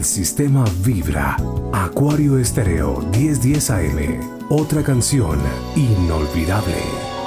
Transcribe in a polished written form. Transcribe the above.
El sistema vibra. Acuario Estéreo 1010 AM. Otra canción inolvidable.